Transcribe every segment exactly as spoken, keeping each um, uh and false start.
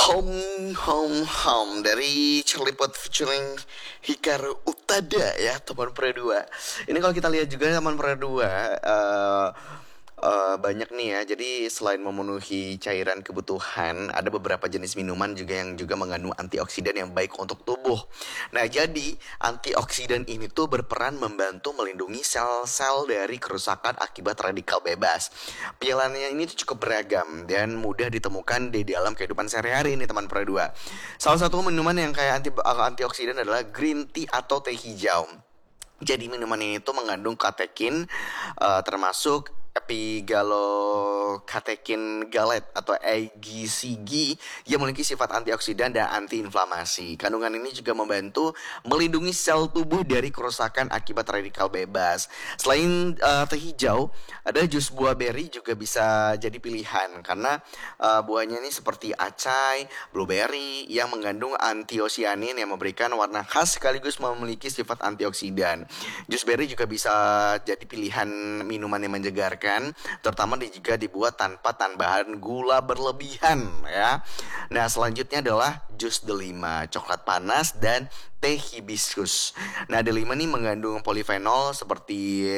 Home, home, home dari Cirliput featuring Hikaru Utada ya teman Pro dua. Ini kalau kita lihat juga teman Pro dua uh, uh, banyak nih ya. Jadi selain memenuhi cairan kebutuhan, ada beberapa jenis minuman juga yang juga mengandung antioksidan yang baik untuk tubuh. Nah jadi antioksidan ini tuh berperan membantu melindungi sel-sel dari kerusakan akibat radikal bebas. Pilihannya ini tuh cukup beragam dan mudah ditemukan di dalam kehidupan sehari-hari ini teman Pro dua. Salah satu minuman yang kayak anti antioksidan adalah green tea atau teh hijau. Jadi minuman ini tuh mengandung katekin uh, termasuk epigalokatekin galet atau E G C G yang memiliki sifat antioksidan dan antiinflamasi. Kandungan ini juga membantu melindungi sel tubuh dari kerusakan akibat radikal bebas. Selain uh, teh hijau, ada jus buah beri juga bisa jadi pilihan karena uh, buahnya ini seperti acai, blueberry yang mengandung antiosianin yang memberikan warna khas sekaligus memiliki sifat antioksidan. Jus beri juga bisa jadi pilihan minuman yang menyegarkan, terutama jika dibuat tanpa tambahan gula berlebihan ya. Nah selanjutnya adalah jus delima, coklat panas dan teh hibiscus. Nah delima ini mengandung polifenol seperti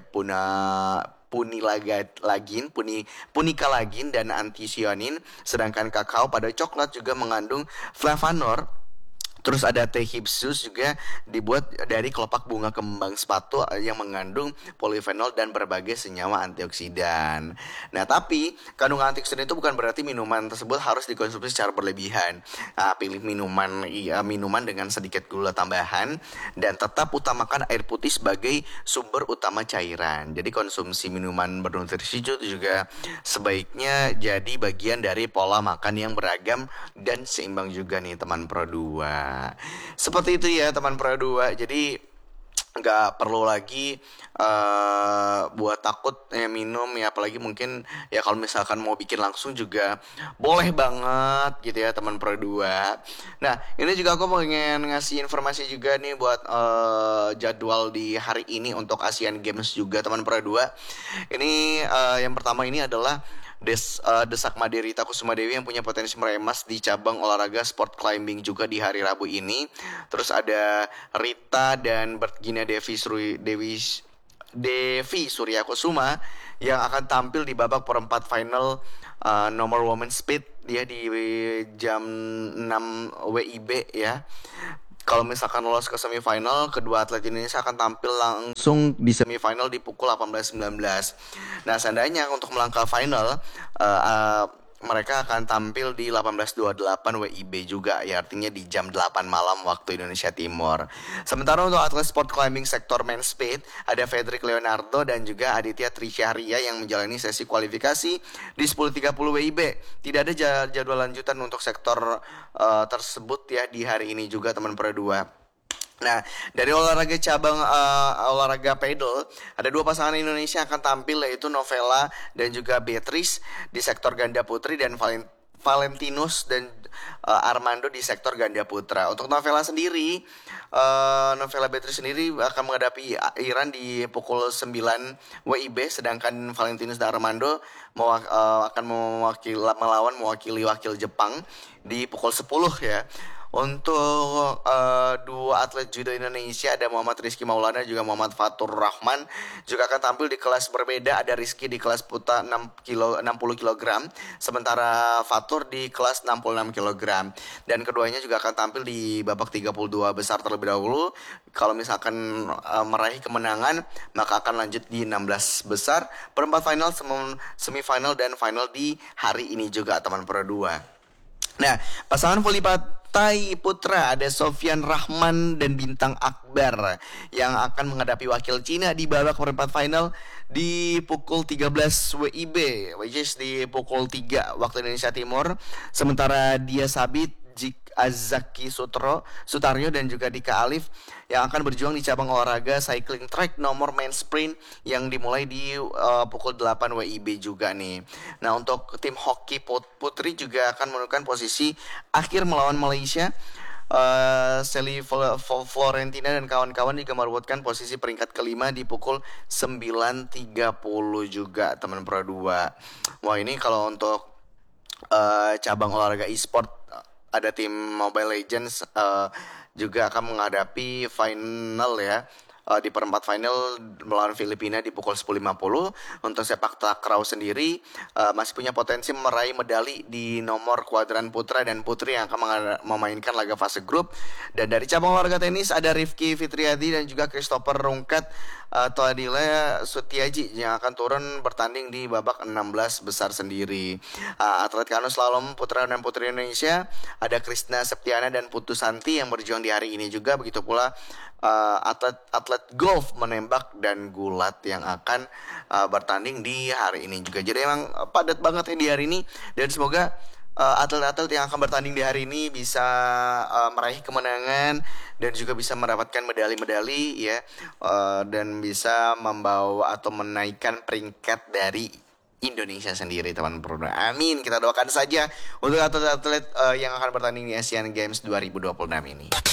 puna punilagin, puni, punikalagin dan antisianin, sedangkan kakao pada coklat juga mengandung flavanor. Terus ada teh hibiscus juga dibuat dari kelopak bunga kembang sepatu yang mengandung polifenol dan berbagai senyawa antioksidan. Nah tapi kandungan antioksidan itu bukan berarti minuman tersebut harus dikonsumsi secara berlebihan. Nah, pilih minuman iya minuman dengan sedikit gula tambahan dan tetap utamakan air putih sebagai sumber utama cairan. Jadi konsumsi minuman bernutrisi itu juga sebaiknya jadi bagian dari pola makan yang beragam dan seimbang juga nih teman Pro dua. Seperti itu ya teman Pro dua. Jadi nggak perlu lagi uh, buat takut ya minum ya, apalagi mungkin ya kalau misalkan mau bikin langsung juga boleh banget gitu ya teman Pro dua. Nah ini juga aku pengen ngasih informasi juga nih buat uh, jadwal di hari ini untuk Asian Games juga teman Pro dua. Ini uh, yang pertama ini adalah Des, uh, Desak Maderita Kusuma Dewi yang punya potensi meraih emas di cabang olahraga sport climbing juga di hari Rabu ini. Terus ada Rita dan Bertgina Devi Suri, Dewi Devi Surya Kusuma yang akan tampil di babak perempat final uh, nomor women speed dia di jam enam W I B ya. Kalau misalkan lolos ke semifinal, kedua atlet Indonesia akan tampil langsung di semifinal di pukul delapan belas sembilan belas. Nah, seandainya untuk melangkah final, uh, uh, mereka akan tampil di delapan belas dua puluh delapan W I B juga, ya artinya di jam delapan malam waktu Indonesia Timur. Sementara untuk atlet sport climbing sektor main speed, ada Frederick Leonardo dan juga Aditya Trisharia yang menjalani sesi kualifikasi di sepuluh tiga puluh W I B. Tidak ada jadwal lanjutan untuk sektor uh, tersebut ya di hari ini juga teman Pro dua. Nah, dari olahraga cabang uh, olahraga pedal, ada dua pasangan Indonesia yang akan tampil yaitu Novella dan juga Beatrice di sektor ganda putri dan Valent- Valentinus dan uh, Armando di sektor ganda putra. Untuk Novella sendiri, uh, Novella Beatrice sendiri akan menghadapi Iran di pukul sembilan W I B, sedangkan Valentinus dan Armando mewak- uh, akan mewakili melawan mewakili wakil Jepang di pukul sepuluh ya. Untuk uh, dua atlet judo Indonesia ada Muhammad Rizky Maulana juga Muhammad Fatur Rahman juga akan tampil di kelas berbeda. Ada Rizky di kelas putra enam puluh kilogram, sementara Fatur di kelas enam puluh enam kilogram. Dan keduanya juga akan tampil di babak tiga puluh dua besar terlebih dahulu. Kalau misalkan uh, meraih kemenangan, maka akan lanjut di enam belas besar, perempat final, semifinal dan final di hari ini juga teman Pro dua. Nah, pasangan voli pantai putra ada Sofyan Rahman dan Bintang Akbar yang akan menghadapi wakil Cina di babak perempat final di pukul tiga belas W I B, which is di pukul tiga waktu Indonesia Timur. Sementara Dia Sabit, Jik Azaki Sutro, Sutaryo dan juga Dika Alif yang akan berjuang di cabang olahraga cycling track nomor main sprint yang dimulai di uh, pukul delapan W I B juga nih. Nah, untuk tim hoki putri juga akan menentukan posisi akhir melawan Malaysia. Uh, Sally Florentina dan kawan-kawan juga merebutkan posisi peringkat kelima di pukul sembilan tiga puluh juga teman Pro dua. Wah, ini kalau untuk uh, cabang olahraga e-sport ada tim Mobile Legends uh, juga akan menghadapi final ya. Uh, di perempat final melawan Filipina di pukul sepuluh lima puluh. Untuk sepak takraw sendiri uh, masih punya potensi meraih medali di nomor kuadran putra dan putri yang akan memainkan laga fase grup. Dan dari cabang olahraga tenis ada Rifki Fitriadi dan juga Christopher Rungkat atau Adila Sutiaji yang akan turun bertanding di babak enam belas besar sendiri. Uh, atlet kano slalom putra dan putri Indonesia ada Krisna Septiana dan Putu Santi yang berjuang di hari ini juga. Begitu pula uh, atlet atlet golf menembak dan gulat yang akan uh, bertanding di hari ini juga. Jadi emang padat banget ya di hari ini, dan semoga uh, atlet-atlet yang akan bertanding di hari ini bisa uh, meraih kemenangan dan juga bisa mendapatkan medali-medali ya, uh, dan bisa membawa atau menaikkan peringkat dari Indonesia sendiri, teman Pro. Amin. Kita doakan saja untuk atlet-atlet uh, yang akan bertanding di Asian Games dua ribu dua puluh enam ini.